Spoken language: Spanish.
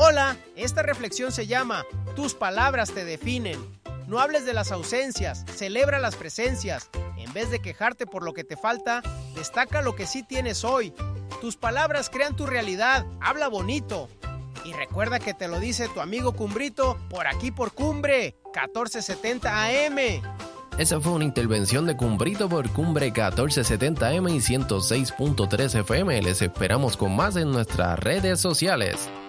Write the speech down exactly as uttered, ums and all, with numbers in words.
Hola, esta reflexión se llama Tus palabras te definen. No hables de las ausencias, celebra las presencias. En vez de quejarte por lo que te falta, destaca lo que sí tienes hoy. Tus palabras crean tu realidad, habla bonito. Y recuerda que te lo dice tu amigo Cumbrito por aquí por Cumbre, catorce setenta A M. Esa fue una intervención de Cumbrito por Cumbre catorce setenta A M y ciento seis punto tres F M. Les esperamos con más en nuestras redes sociales.